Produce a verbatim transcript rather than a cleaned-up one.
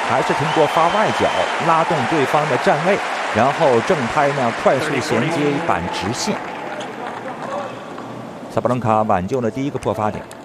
还是通过发外脚拉动对方的站位，然后正拍呢快速衔接板直线。萨布伦卡挽救了第一个破发点。